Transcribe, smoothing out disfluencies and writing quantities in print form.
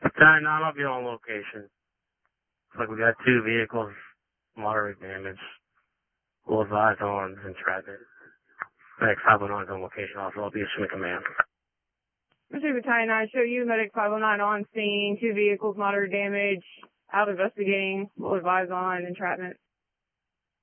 Battalion 9, I'll be on location. Looks like we got 2 vehicles, moderate damage. We'll advise on entrapment. Medic 509 is on location also. I'll be assuming command. Missouri Battalion 9, show you Medic 509 on scene, 2 vehicles, moderate damage, out investigating. We'll advise on entrapment.